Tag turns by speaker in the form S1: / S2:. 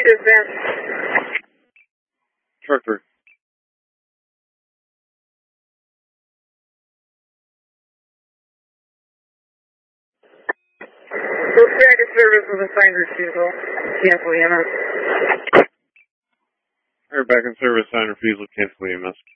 S1: dispatch.
S2: Trucker.
S1: Back to service with assigned refusal. Cancel EMS.
S2: Back in service, sign refusal, cancel EMS.